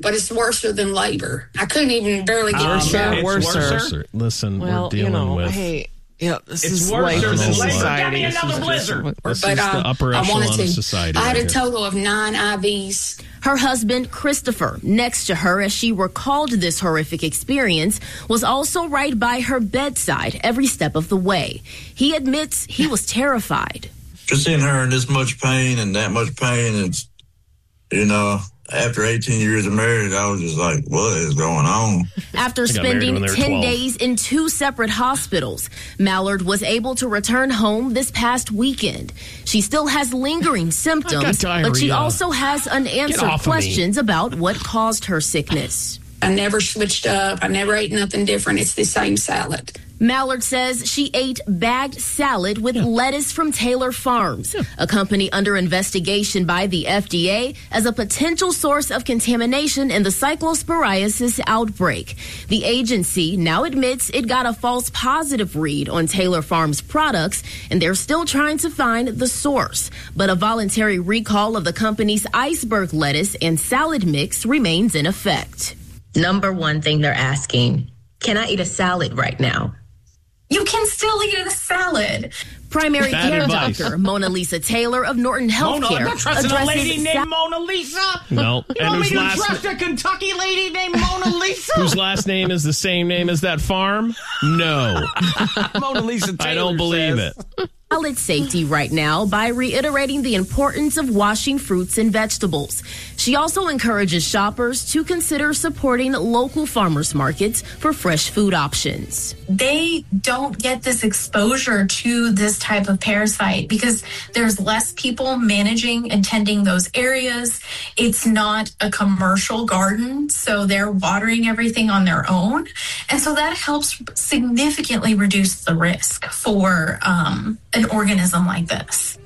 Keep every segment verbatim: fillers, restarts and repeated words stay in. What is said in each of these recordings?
but it's worse than labor. I couldn't even barely get um, a shower. Worse. worse. Listen, well, we're dealing you know, with... Hey, yeah, this it's is worse than labor. Give me another blizzard. This but, is um, the upper I echelon wanted to. of society. I had right a here. total of nine I Vs. Her husband, Christopher, next to her as she recalled this horrific experience, was also right by her bedside every step of the way. He admits he was terrified. Just seeing her in this much pain and that much pain, it's, you know, after eighteen years of marriage, I was just like, what is going on? After spending ten days in two separate hospitals, Mallard was able to return home this past weekend. She still has lingering symptoms, but she also has unanswered questions about what caused her sickness. I never switched up. I never ate nothing different. It's the same salad. Mallard says she ate bagged salad with yeah. lettuce from Taylor Farms, yeah. a company under investigation by the F D A as a potential source of contamination in the cyclosporiasis outbreak. The agency now admits it got a false positive read on Taylor Farms products, and they're still trying to find the source. But a voluntary recall of the company's iceberg lettuce and salad mix remains in effect. Number one thing they're asking, can I eat a salad right now? You can still eat a salad. Primary Bad care advice. doctor Mona Lisa Taylor of Norton Healthcare. Mona, I'm not trusting a lady named sa- Mona Lisa. No. You and want me to last trust a Kentucky lady named Mona Lisa? Whose last name is the same name as that farm? No. Mona Lisa Taylor I don't believe says. it. Salad safety right now by reiterating the importance of washing fruits and vegetables. She also encourages shoppers to consider supporting local farmers markets for fresh food options. They don't get this exposure to this type of parasite because there's less people managing and tending those areas. It's not a commercial garden, so they're watering everything on their own. And so that helps significantly reduce the risk for um, an organism like this.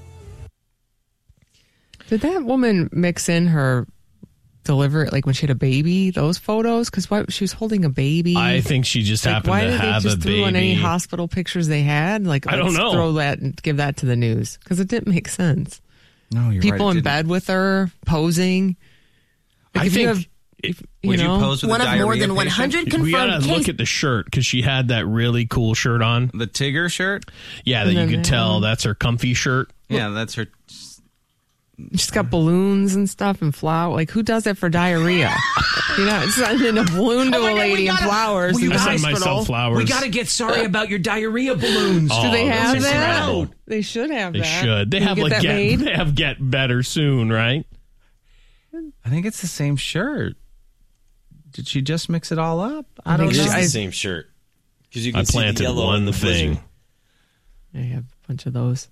Did that woman mix in her delivery, like when she had a baby, those photos? Because why she was holding a baby? I think she just like, happened why to did have they just a throw baby. in any hospital pictures they had? Like, I don't let's know. Throw that and give that to the news because it didn't make sense. No, you're People right, in didn't. bed with her posing. Like I if think. you have, if, you Would know, you pose with one a of diarrhea more than patient? one hundred We confirmed gotta cases. look at the shirt because she had that really cool shirt on. The Tigger shirt? Yeah, that And you then could they- tell that's her comfy shirt. Yeah, that's her. she's got balloons and stuff and flower. Like, who does that for diarrhea? You know, sending a balloon to Oh my a God, lady we and gotta- flowers. we in the I send guys- hospital. myself flowers. We got to get sorry about your diarrhea balloons. Oh, Do they that's have that? incredible. They should have They that. should. They Can you have get like that get, made? they have get better soon, right? I think it's the same shirt. Did she just mix it all up? I I don't think know. she- It's I- the same shirt. Because you can I see the planted yellow one in the thing. blizzard. I have a bunch of those.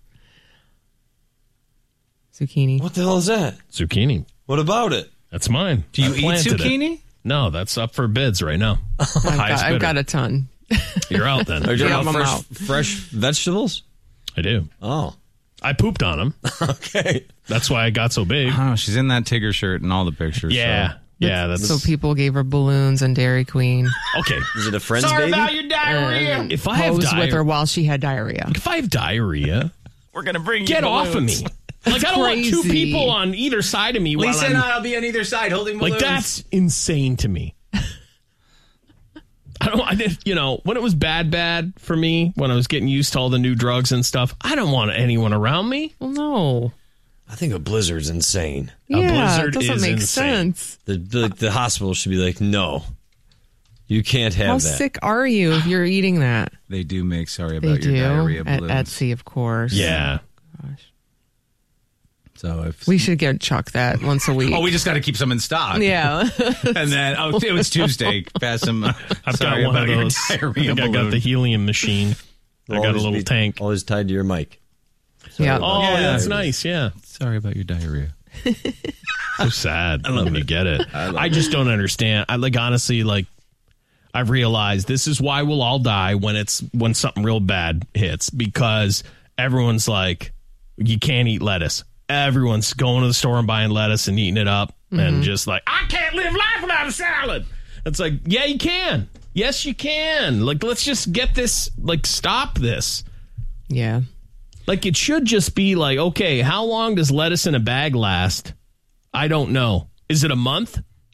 Zucchini. What the hell is that? Zucchini. What about it? That's mine. Do you I eat planted it. zucchini? No, that's up for bids right now. I've, got, Highest I've bidder. got a ton. You're out then. Are you Yeah, talking I'm about out. fresh, fresh vegetables? I do. Oh, I pooped on them. okay. That's why I got so big. Oh, she's in that Tigger shirt in all the pictures. Yeah. So. Yeah, that's So people gave her balloons and Dairy Queen. okay. Is it a friend's Sorry baby? about your diarrhea. If I have Posed with her diarrhea, while she had diarrhea. if I have diarrhea, We're going to bring get you off of balloons. me. Like I don't want two crazy. people on either side of me. while Lisa I'm, and I will be on either side holding balloons. like that's insane to me. I don't. I did. You know, when it was bad, bad for me, when I was getting used to all the new drugs and stuff, I don't want anyone around me. Well, no. I think a blizzard's insane. A Yeah, blizzard it doesn't is make insane. sense. The, the the hospital should be like, no, you can't have How that. sick are you if you're eating that? They do make sorry They about your do. diarrhea At balloons. Etsy, of course. Yeah. Gosh. So if We should get Chuck that once a week. oh, we just got to keep some in stock. yeah. And then oh, it was Tuesday. Pass some. Uh, I've sorry got one about of your those. I diarrhea think I got balloon. the helium machine. I got a Always little be- tank. Always tied to your mic. yeah. Oh, Yeah. that's nice. Yeah. Sorry about your diarrhea. So sad. I love when you get it. I, I just don't understand. I like honestly, like I've realized this is why we'll all die when it's when something real bad hits because everyone's like, you can't eat lettuce. Everyone's going to the store and buying lettuce and eating it up and just like, I can't live life without a salad. It's like, yeah, you can. Yes, you can. Like, let's just get this. Like, stop this. Yeah. Like, it should just be like, okay, how long does lettuce in a bag last? I don't know. Is it a month?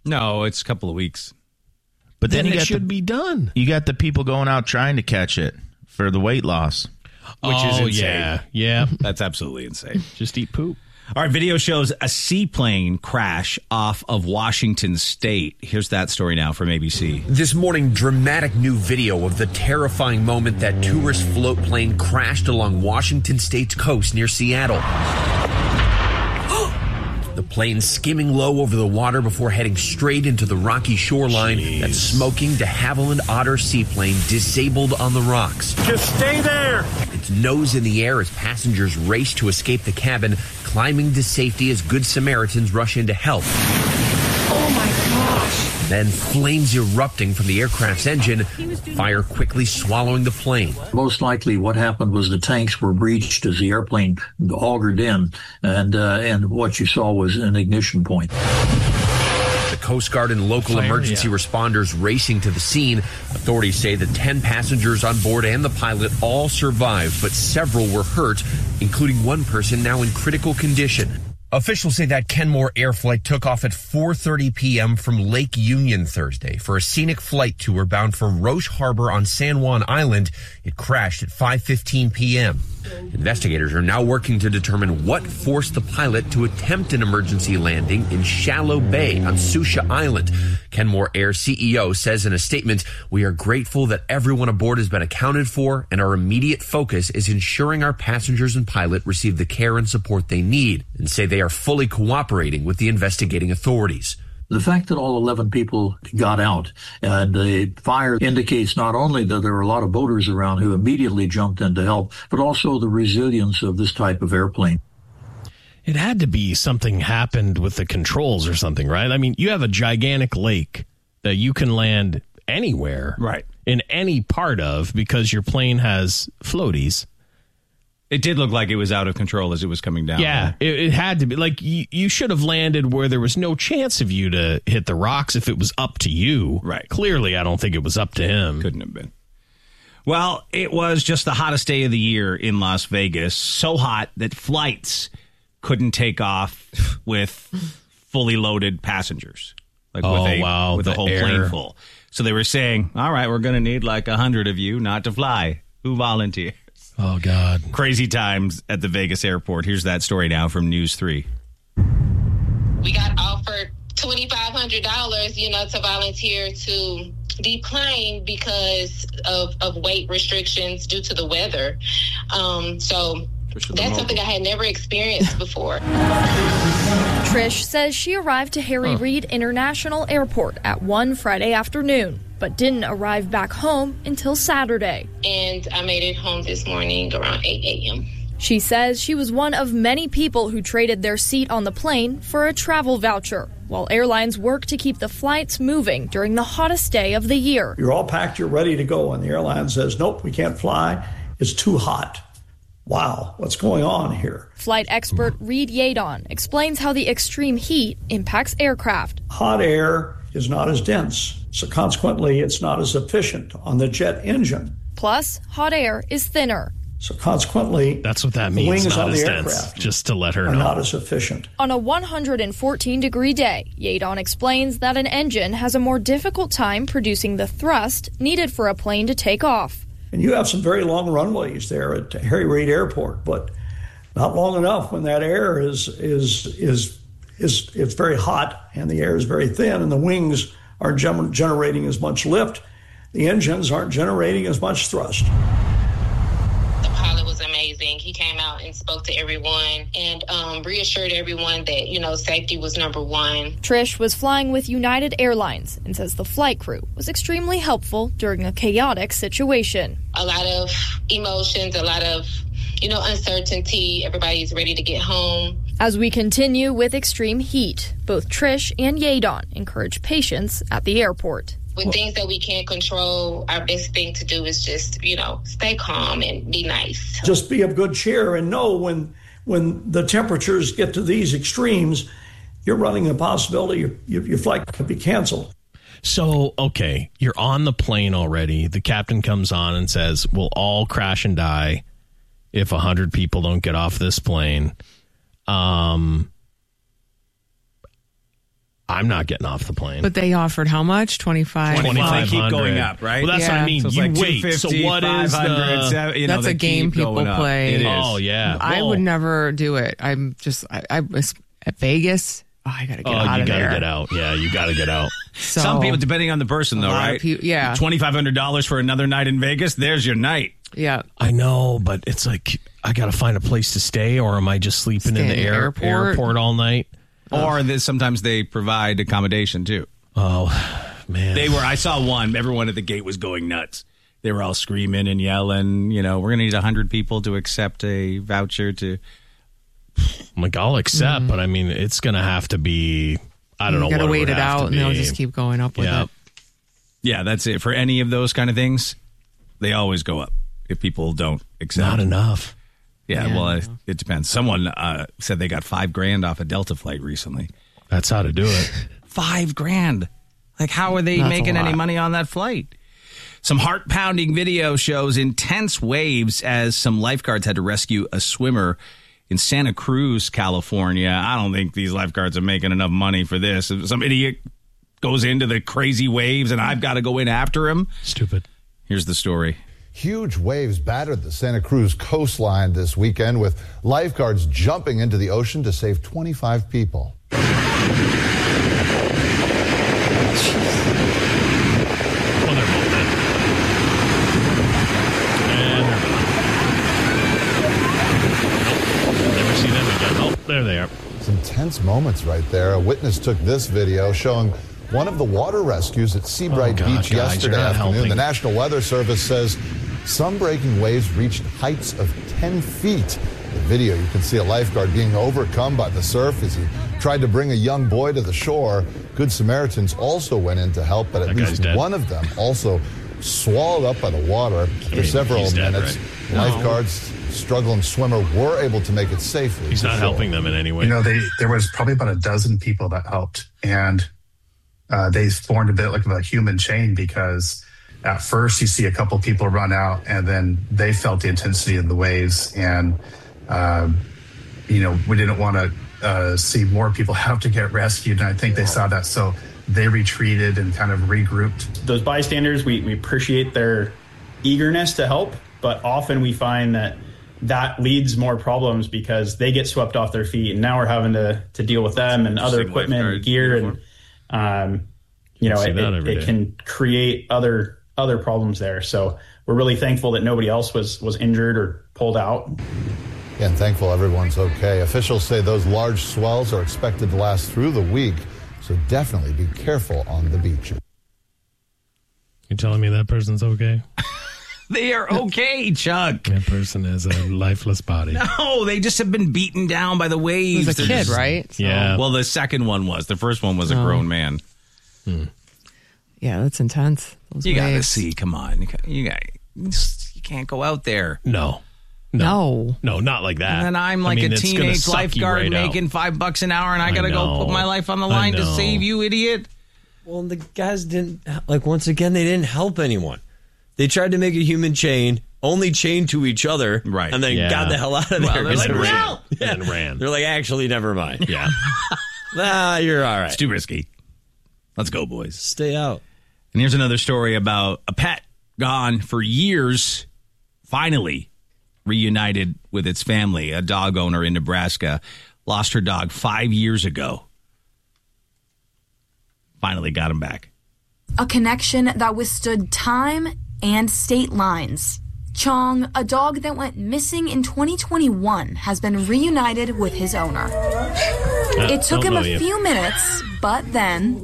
No, it's a couple of weeks. But then, then you it got should the, be done. You got the people going out trying to catch it for the weight loss. Which oh, is insane. yeah. Yeah. That's absolutely insane. Just eat poop. Our video shows a seaplane crash off of Washington State. Here's that story now from A B C. This morning, dramatic new video of the terrifying moment that tourist float plane crashed along Washington State's coast near Seattle. The plane skimming low over the water before heading straight into the rocky shoreline. Jeez. That smoking de Havilland Otter seaplane disabled on the rocks. Just stay there! Its nose in the air as passengers race to escape the cabin, climbing to safety as Good Samaritans rush in to help. Oh my gosh. Then flames erupting from the aircraft's engine, fire quickly swallowing the plane. Most likely what happened was the tanks were breached as the airplane augered in, and uh, and what you saw was an ignition point. The Coast Guard and local Fire, emergency yeah. responders racing to the scene. Authorities say the ten passengers on board and the pilot all survived, but several were hurt, including one person now in critical condition. Officials say that Kenmore Air flight took off at four thirty p.m. from Lake Union Thursday for a scenic flight tour bound for Roche Harbor on San Juan Island. It crashed at five fifteen p.m. Investigators are now working to determine what forced the pilot to attempt an emergency landing in Shallow Bay on Susha Island. Kenmore Air C E O says in a statement, "We are grateful that everyone aboard has been accounted for, and our immediate focus is ensuring our passengers and pilot receive the care and support they need," and say they are fully cooperating with the investigating authorities. The fact that all eleven people got out and the fire indicates not only that there were a lot of boaters around who immediately jumped in to help, but also the resilience of this type of airplane. It had to be something happened with the controls or something, right? I mean, you have a gigantic lake that you can land anywhere, right, in any part of, because your plane has floaties. It did look like it was out of control as it was coming down. Yeah, it, it had to be. Like, you, you should have landed where there was no chance of you to hit the rocks if it was up to you. Right. Clearly, I don't think it was up to him. Couldn't have been. Well, it was just the hottest day of the year in Las Vegas. So hot that flights couldn't take off with fully loaded passengers. Like oh, with a, wow. with the, the whole air. plane full. So they were saying, all right, we're going to need like a hundred of you not to fly. Who volunteers? Oh, God. Crazy times at the Vegas airport. Here's that story now from News three. We got offered twenty-five hundred dollars, you know, to volunteer to deplane because of, of weight restrictions due to the weather. Um, so that's something I had never experienced before. Trish says she arrived to Harry huh. Reid International Airport at one Friday afternoon, but didn't arrive back home until Saturday. And I made it home this morning around eight a.m. She says she was one of many people who traded their seat on the plane for a travel voucher, while airlines work to keep the flights moving during the hottest day of the year. You're all packed, you're ready to go, and the airline says, nope, we can't fly. It's too hot. Wow, what's going on here? Flight expert Reed Yadon explains how the extreme heat impacts aircraft. Hot air is not as dense, so consequently it's not as efficient on the jet engine. Plus, hot air is thinner. So consequently, that's what that the means. Wings not on as the dense, aircraft just to let her are know. not as efficient. On a one hundred fourteen degree day, Yadon explains that an engine has a more difficult time producing the thrust needed for a plane to take off. And you have some very long runways there at Harry Reid Airport, but not long enough when that air is is is is it's very hot and the air is very thin and the wings aren't gen- generating as much lift. The engines aren't generating as much thrust. The pilot was amazing. He came out and spoke to everyone and um, reassured everyone that, you know, safety was number one. Trish was flying with United Airlines and says the flight crew was extremely helpful during a chaotic situation. A lot of emotions, a lot of, you know, uncertainty. Everybody's ready to get home. As we continue with extreme heat, both Trish and Yadon encourage patience at the airport. With things that we can't control, our best thing to do is just, you know, stay calm and be nice. Just be of good cheer and know when when the temperatures get to these extremes, you're running a possibility your, your, your flight could be canceled. So, okay, you're on the plane already. The captain comes on and says, we'll all crash and die if one hundred people don't get off this plane. Um, I'm not getting off the plane. But they offered how much? twenty-five twenty-five Keep going up, right? Well, that's Yeah. what I mean. So it's you like wait. So what is the... You know, That's they a game keep people going up. play. It is. Oh, yeah. I Well, would never do it. I'm just, I, I was at Vegas. Oh, I got to get Oh, out you of got to there. get out. Yeah, you got to get out. So, Some people, depending on the person, though, lot of right? peop- yeah. twenty-five hundred dollars for another night in Vegas, there's your night. yeah. I know, but it's like, I got to find a place to stay, or am I just sleeping Stay in the in the air, airport? airport all night? Or this, sometimes they provide accommodation, too. Oh, man. They were, I saw one, everyone at the gate was going nuts. They were all screaming and yelling, you know, we're going to need one hundred people to accept a voucher to... I'm like, I'll accept, but I mean, it's going to have to be, I don't you know gotta what it wait would it have to out, and they'll be. just keep going up with Yeah. it. Yeah, that's it. For any of those kind of things, they always go up if people don't accept. Not enough. Yeah, Yeah, well, I it, it depends. Someone uh, said they got five grand off a Delta flight recently. That's how to do it. Five grand. Like, how are they That's a making any lot. money on that flight? Some heart-pounding video shows intense waves as some lifeguards had to rescue a swimmer in Santa Cruz, California. I don't think these lifeguards are making enough money for this. If some idiot goes into the crazy waves and I've got to go in after him. Stupid. Here's the story. Huge waves battered the Santa Cruz coastline this weekend, with lifeguards jumping into the ocean to save twenty-five people. Well, they're both dead. And they're gone. Nope. Never see them again. Oh, there they are. Some tense moments right there. A witness took this video showing one of the water rescues at Seabright Oh, God, Beach guys, yesterday you're not afternoon. helping. The National Weather Service says some breaking waves reached heights of ten feet. The video, you can see a lifeguard being overcome by the surf as he tried to bring a young boy to the shore. Good Samaritans also went in to help, but at That guy's least dead. one of them also swallowed up by the water. For mean, several he's dead, minutes, right? No. lifeguards, struggling swimmer, were able to make it safely. He's to not shore. helping them in any way. You know, they there was probably about a dozen people that helped, and uh, they formed a bit like of a human chain, because at first you see a couple people run out, and then they felt the intensity of the waves, and um, you know, we didn't want to uh, see more people have to get rescued, and I think they saw that, so they retreated and kind of regrouped. Those bystanders, we, we appreciate their eagerness to help, but often we find that that leads more problems because they get swept off their feet, and now we're having to to deal with them and other equipment and gear, and um, you know, see it, that it, every it day. can create other other problems there. So we're really thankful that nobody else was was injured or pulled out. And thankful everyone's okay. Officials say those large swells are expected to last through the week, so definitely be careful on the beach. You telling me that person's okay? They are okay, Chuck. That person is a lifeless body. No, they just have been beaten down by the waves. He was a They're kid, just- right? So- Yeah. Well, the second one was. The first one was a Oh. grown man. Yeah, that's intense. Those You got to waves. see. Come on, you got. You, got, you just- you can't go out there. No. No. No, not like that. And then I'm like I mean, a it's gonna teenage suck you lifeguard right out. making five bucks an hour, and I I got to go know. put my life on the I line to know. save you, idiot. Well, the guys didn't, like, once again, they didn't help anyone. They tried to make a human chain, only chained to each other, Right. and then Yeah. got the hell out of Well, there. they're like, They ran. "No!" Yeah. And then ran. They're like, actually, never mind. Yeah. Nah, you're all right. It's too risky. Let's go, boys. Stay out. And here's another story about a pet gone for years, finally reunited with its family. A dog owner in Nebraska lost her dog five years ago. Finally got him back. A connection that withstood time and state lines. Chong, a dog that went missing in twenty twenty-one, has been reunited with his owner. It took him don't a know you. few minutes, but then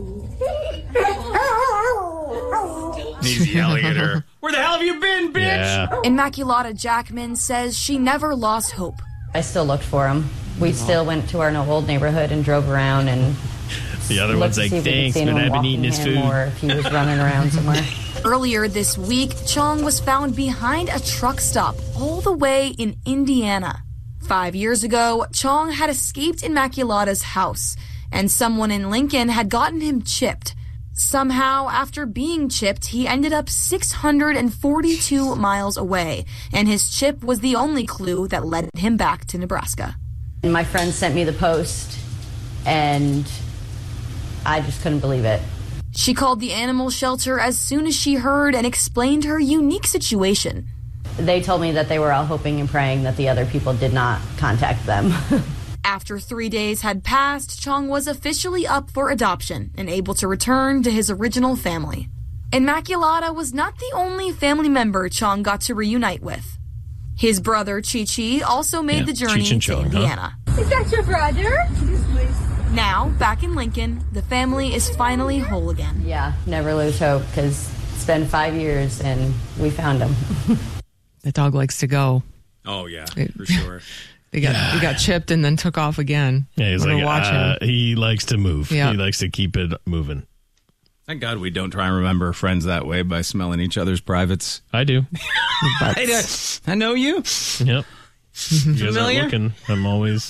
He's yelling at her. Where the hell have you been, bitch? Yeah. Immaculata Jackman says she never lost hope. I still looked for him. We still went to our old neighborhood and drove around and The other looked one's to like, see if we could thanks, see but anyone I've been walking eating his him food. or if he was running around somewhere. Earlier this week, Chong was found behind a truck stop all the way in Indiana. Five years ago, Chong had escaped Immaculata's house, and someone in Lincoln had gotten him chipped. Somehow, after being chipped, he ended up six hundred forty-two miles away, and his chip was the only clue that led him back to Nebraska. And my friend sent me the post, and I just couldn't believe it. She called the animal shelter as soon as she heard and explained her unique situation. They told me that they were all hoping and praying that the other people did not contact them. After three days had passed, Chong was officially up for adoption and able to return to his original family. Immaculata was not the only family member Chong got to reunite with. His brother, Chi Chi, also made Yeah, the journey Cheech and to Chong, Indiana. huh? Is that your brother? Now, back in Lincoln, the family is finally whole again. Yeah, never lose hope, because it's been five years and we found him. The dog likes to go. Oh, yeah, It- for sure. They got Yeah. they got chipped and then took off again. Yeah, he's When like, we're watching. uh, he likes to move. Yeah. He likes to keep it moving. Thank God we don't try and remember friends that way by smelling each other's privates. I do. Hey, uh, I know you. Yep. You guys aren't Familiar? looking. I'm always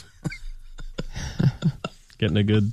getting a good.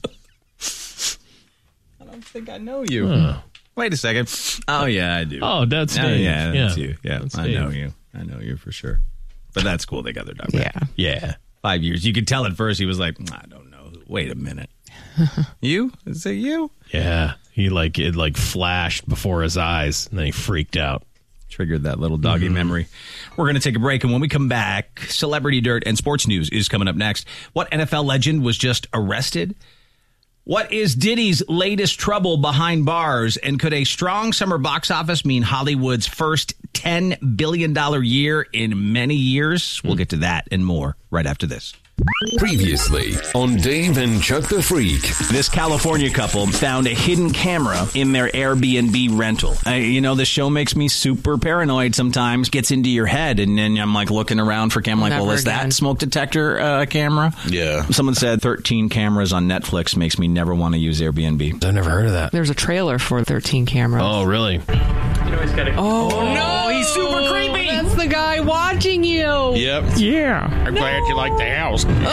I don't think I know you. Oh. Wait a second. Oh, yeah, I do. Oh, that's Oh, Dave. yeah, that's Yeah. you. Yeah, That's I Dave. know you. I know you for sure. But that's cool. They got their dog back. Yeah. Yeah. Five years. You could tell at first he was like, I don't know. Wait a minute. You? Is it you? Yeah. He like it like flashed before his eyes, and then he freaked out. Triggered that little doggy memory. We're going to take a break, and when we come back, Celebrity Dirt and Sports News is coming up next. What N F L legend was just arrested? What is Diddy's latest trouble behind bars? And could a strong summer box office mean Hollywood's first ten billion dollars year in many years? We'll get to that and more right after this. Previously on Dave and Chuck the Freak. This California couple found a hidden camera in their Airbnb rental. Uh, you know, the show makes me super paranoid sometimes, gets into your head, and then I'm like looking around for camera, like, Never well, is again. that smoke detector uh, camera? Yeah. Someone said thirteen cameras on Netflix makes me never want to use Airbnb. I've never heard of that. There's a trailer for thirteen cameras. Oh, really? Oh, no, he's super creepy. That's the guy watching you. Yep. Yeah. I'm glad you like the house. Look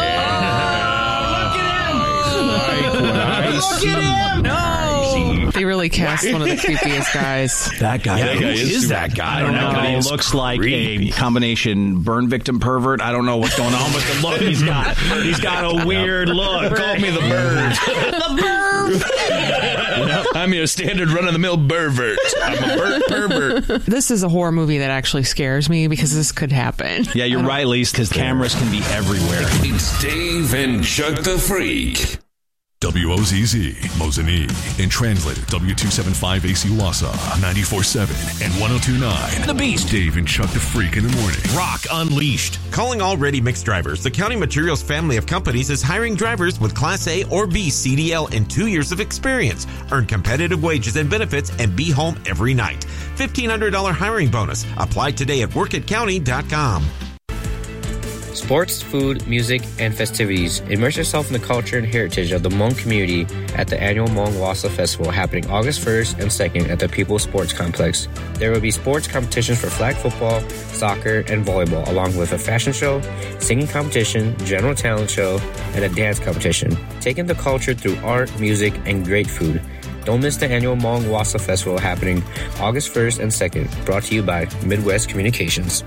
at him! No! They really cast one of the creepiest guys. That guy, Yeah, who that guy is is super- that guy? I I don't know, know. but he He's looks like creepy. a combination burn victim pervert. I don't know what's going on with the look he's got. He's got a weird look. Call me the bird. The bird. I'm your standard run-of-the-mill pervert. I'm a bird pervert. This is a horror movie that actually scares me because this could happen. Yeah, you're right, Lise, because cameras can be everywhere. It's Dave and Chuck the Freak. W O Z Z, Mosinee, and translated W two seventy-five A C Wausau, ninety-four point seven and one oh two point nine. The Beast. Dave and Chuck the Freak in the morning. Rock Unleashed. Calling all ready mix drivers, the County Materials family of companies is hiring drivers with Class A or B C D L and two years of experience. Earn competitive wages and benefits and be home every night. fifteen hundred dollars hiring bonus. Apply today at work at county dot com. Sports, food, music, and festivities. Immerse yourself in the culture and heritage of the Hmong community at the annual Hmong Wassa Festival happening August first and second at the People's Sports Complex. There will be sports competitions for flag football, soccer, and volleyball, along with a fashion show, singing competition, general talent show, and a dance competition. Taking the culture through art, music, and great food. Don't miss the annual Hmong Wassa Festival happening August first and second, brought to you by Midwest Communications.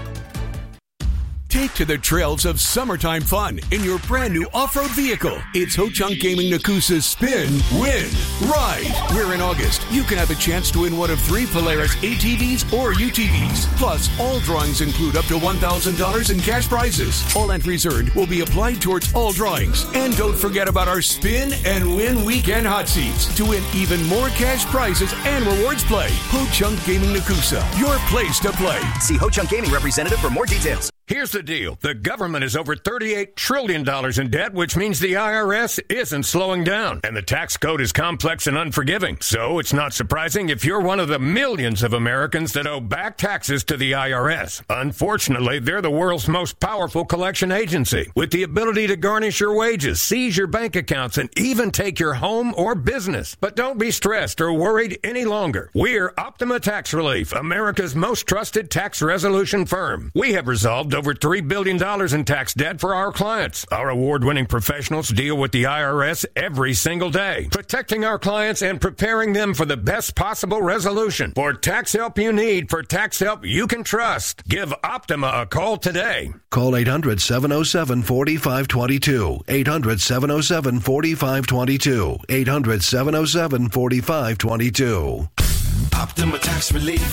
Take to the trails of summertime fun in your brand new off-road vehicle. It's Ho Chunk Gaming Nakusa's Spin, Win, Ride. Where in August, you can have a chance to win one of three Polaris A T Vs or U T Vs. Plus, all drawings include up to one thousand dollars in cash prizes. All entries earned will be applied towards all drawings. And don't forget about our Spin and Win Weekend Hot Seats to win even more cash prizes and rewards play. Ho Chunk Gaming Nakusa, your place to play. See Ho Chunk Gaming representative for more details. Here's the deal. The government is over thirty-eight trillion dollars in debt, which means the I R S isn't slowing down. And the tax code is complex and unforgiving. So it's not surprising if you're one of the millions of Americans that owe back taxes to the I R S. Unfortunately, they're the world's most powerful collection agency, with the ability to garnish your wages, seize your bank accounts, and even take your home or business. But don't be stressed or worried any longer. We're Optima Tax Relief, America's most trusted tax resolution firm. We have resolved over over three billion dollars in tax debt for our clients. Our award-winning professionals deal with the I R S every single day, protecting our clients and preparing them for the best possible resolution. For tax help you need, for tax help you can trust, give Optima a call today. Call eight hundred, seven oh seven, four five two two. eight hundred, seven oh seven, four five two two. eight hundred, seven oh seven, four five two two. Optima Tax Relief.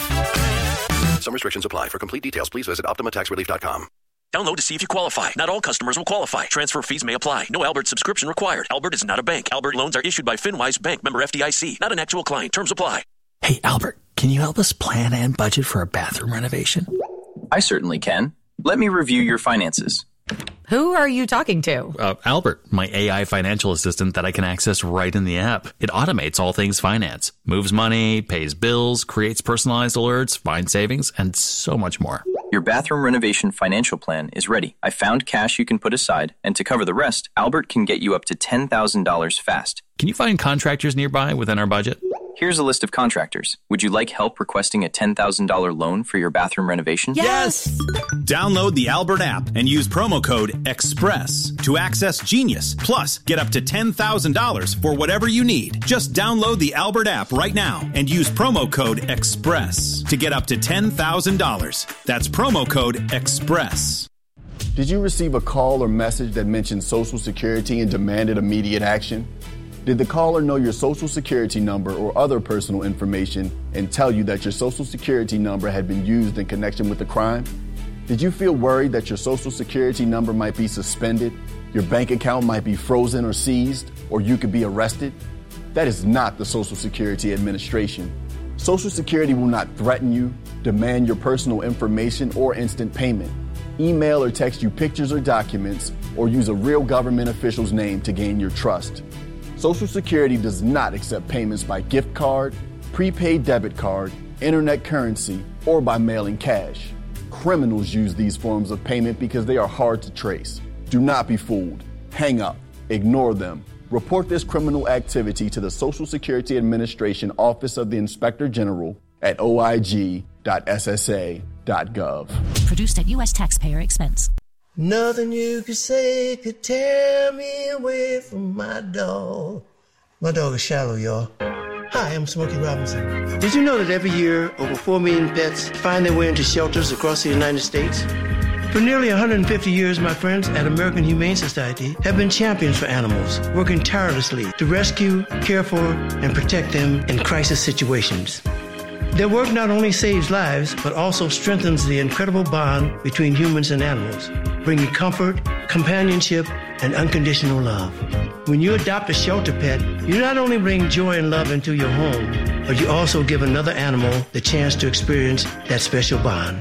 Some restrictions apply. For complete details, please visit optima tax relief dot com. Download to see if you qualify. Not all customers will qualify. Transfer fees may apply. No Albert subscription required. Albert is not a bank. Albert loans are issued by FinWise Bank, member F D I C. Not an actual client. Terms apply. Hey, Albert, can you help us plan and budget for a bathroom renovation? I certainly can. Let me review your finances. Who are you talking to? Uh, Albert, my A I financial assistant that I can access right in the app. It automates all things finance, moves money, pays bills, creates personalized alerts, finds savings, and so much more. Your bathroom renovation financial plan is ready. I found cash you can put aside, and to cover the rest, Albert can get you up to ten thousand dollars fast. Can you find contractors nearby within our budget? Here's a list of contractors. Would you like help requesting a ten thousand dollars loan for your bathroom renovation? Yes! Download the Albert app and use promo code EXPRESS to access Genius. Plus, get up to ten thousand dollars for whatever you need. Just download the Albert app right now and use promo code EXPRESS to get up to ten thousand dollars. That's promo code EXPRESS. Did you receive a call or message that mentioned Social Security and demanded immediate action? Did the caller know your Social Security number or other personal information and tell you that your Social Security number had been used in connection with the crime? Did you feel worried that your Social Security number might be suspended, your bank account might be frozen or seized, or you could be arrested? That is not the Social Security Administration. Social Security will not threaten you, demand your personal information or instant payment, email or text you pictures or documents, or use a real government official's name to gain your trust. Social Security does not accept payments by gift card, prepaid debit card, internet currency, or by mailing cash. Criminals use these forms of payment because they are hard to trace. Do not be fooled. Hang up. Ignore them. Report this criminal activity to the Social Security Administration Office of the Inspector General at o i g dot s s a dot gov. Produced at U S taxpayer expense. Nothing you could say could tear me away from my dog. My dog is Shallow, y'all. Hi, I'm Smokey Robinson. Did you know that every year over four million pets find their way into shelters across the United States? For nearly one hundred fifty years, my friends at American Humane Society have been champions for animals, working tirelessly to rescue, care for, and protect them in crisis situations. Their work not only saves lives, but also strengthens the incredible bond between humans and animals, bringing comfort, companionship, and unconditional love. When you adopt a shelter pet, you not only bring joy and love into your home, but you also give another animal the chance to experience that special bond.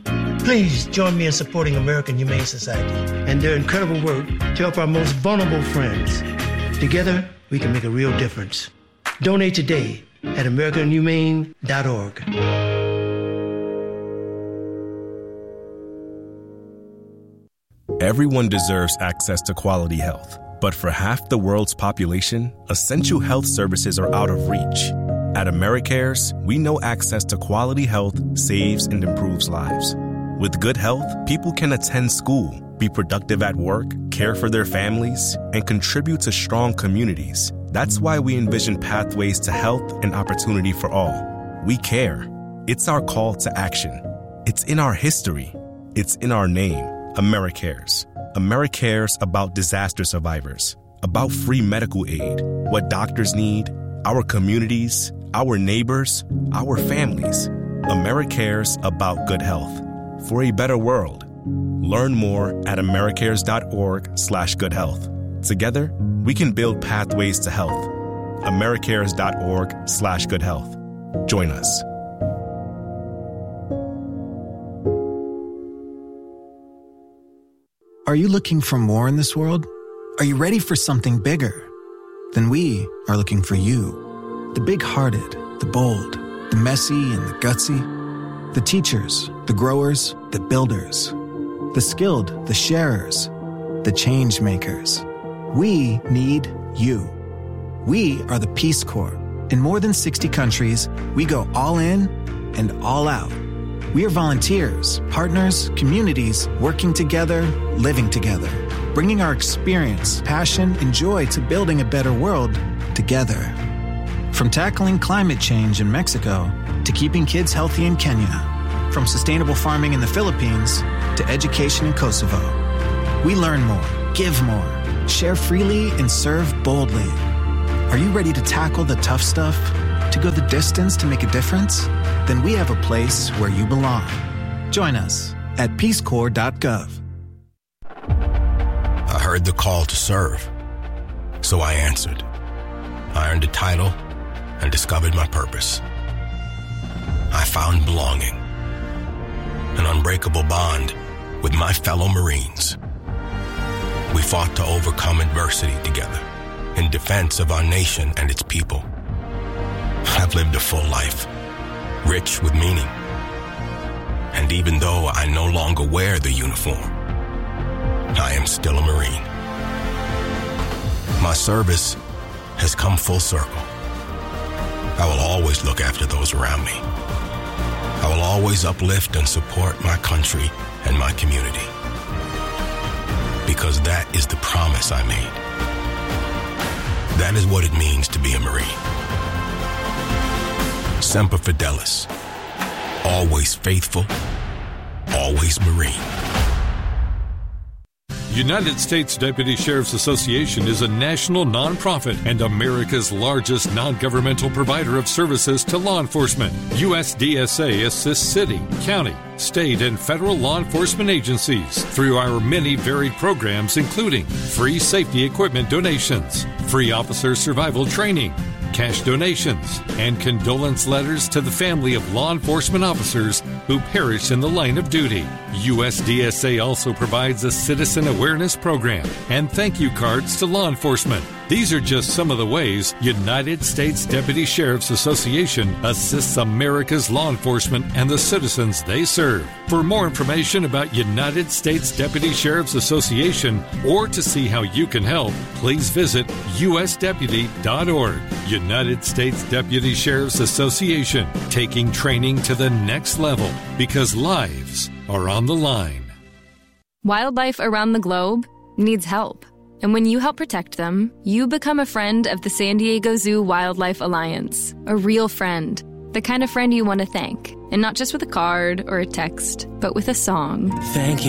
Please join me in supporting American Humane Society and their incredible work to help our most vulnerable friends. Together, we can make a real difference. Donate today at american humane dot org. Everyone deserves access to quality health, but for half the world's population, essential health services are out of reach. At AmeriCares, we know access to quality health saves and improves lives. With good health, people can attend school, be productive at work, care for their families, and contribute to strong communities. That's why we envision pathways to health and opportunity for all. We care. It's our call to action. It's in our history. It's in our name, AmeriCares. AmeriCares about disaster survivors, about free medical aid, what doctors need, our communities, our neighbors, our families. AmeriCares about good health. For a better world. Learn more at americares.org slash good health. Together, we can build pathways to health. americares.org slash good health. Join us. Are you looking for more in this world? Are you ready for something bigger? Then we are looking for you. The big-hearted, the bold, the messy and the gutsy. The teachers, the growers, the builders, the skilled, the sharers, the change makers. We need you. We are the Peace Corps. In more than sixty countries, we go all in and all out. We are volunteers, partners, communities, working together, living together, bringing our experience, passion, and joy to building a better world together. From tackling climate change in Mexico to keeping kids healthy in Kenya, from sustainable farming in the Philippines to education in Kosovo. We learn more, give more, share freely, and serve boldly. Are you ready to tackle the tough stuff? To go the distance to make a difference? Then we have a place where you belong. Join us at peace corps dot gov. I heard the call to serve, so I answered. I earned a title and discovered my purpose. I found belonging, an unbreakable bond with my fellow Marines. We fought to overcome adversity together in defense of our nation and its people. I've lived a full life, rich with meaning. And even though I no longer wear the uniform, I am still a Marine. My service has come full circle. I will always look after those around me. I will always uplift and support my country and my community. Because that is the promise I made. That is what it means to be a Marine. Semper Fidelis. Always faithful. Always Marine. United States Deputy Sheriff's Association is a national nonprofit and America's largest non-governmental provider of services to law enforcement. U S D S A assists city, county, state, and federal law enforcement agencies through our many varied programs, including free safety equipment donations, free officer survival training, cash donations, and condolence letters to the family of law enforcement officers who perished in the line of duty. U S D S A also provides a citizen awareness program and thank you cards to law enforcement. These are just some of the ways United States Deputy Sheriff's Association assists America's law enforcement and the citizens they serve. For more information about United States Deputy Sheriff's Association or to see how you can help, please visit U S deputy dot org. United States Deputy Sheriff's Association, taking training to the next level because lives are on the line. Wildlife around the globe needs help. And when you help protect them, you become a friend of the San Diego Zoo Wildlife Alliance. A real friend. The kind of friend you want to thank. And not just with a card or a text, but with a song. Thank you.